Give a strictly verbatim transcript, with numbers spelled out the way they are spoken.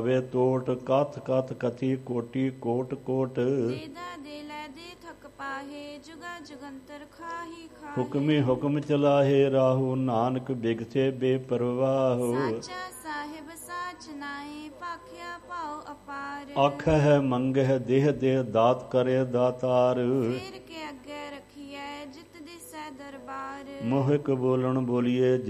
ਵੇ ਤੋਟ ਕਥ ਕਥ ਕਥੀ ਕੋਟੀ ਕੋਟ ਕੋਟ। ਦੇਦਾ ਦੇ ਲੈ ਦੇ ਥਕ ਪਾਹੇ ਜੁਗਾ ਜੁਗੰਤਰ ਖਾਹੀ ਖਾਹੇ। ਹੁਕਮੇ ਹੁਕਮ ਚਲਾਹੇ ਰਾਹੂ ਨਾਨਕ ਬਿਗਸੇ ਬੇਪਰਵਾਹੋ। ਸਾਚਾ ਸਾਹਿਬ ਸਾਚ ਨਾਏ ਭਾਖਿਆ ਭਾਉ ਅਪਾਰ। ਆਖ ਹੈ ਮੰਗਹਿ ਦੇਹ ਦੇਹ ਦਾਤ ਕਰੇ ਦਾਤਾਰ। ਫੇਰ ਕੇ ਅੱਗੇ ਰਖੀਐ ਜਿਤ ਦਿਸੈ ਦਰਬਾਰ। ਮੋਹਿਕ ਬੋਲਣ ਬੋਲੀਏ